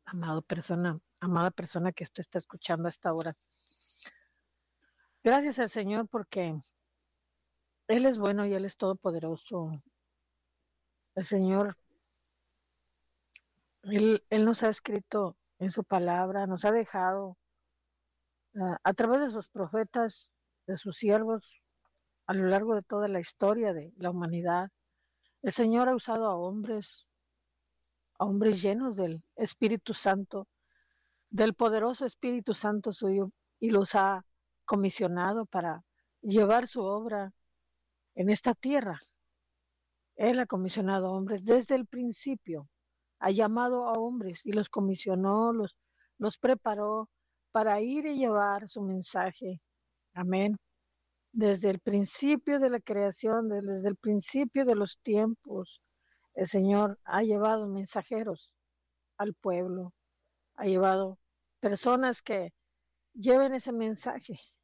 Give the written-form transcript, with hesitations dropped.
amada persona que esto está escuchando a esta hora. Gracias al Señor porque Él es bueno y Él es todopoderoso. El Señor, Él nos ha escrito en su palabra, nos ha dejado a través de sus profetas, de sus siervos, a lo largo de toda la historia de la humanidad. El Señor ha usado a hombres llenos del Espíritu Santo, del poderoso Espíritu Santo suyo, y los ha comisionado para llevar su obra en esta tierra. Él ha comisionado hombres desde el principio, ha llamado a hombres y los comisionó, los preparó para ir y llevar su mensaje. Amén. Desde el principio de la creación, desde el principio de los tiempos, el Señor ha llevado mensajeros al pueblo, ha llevado personas que lleven ese mensaje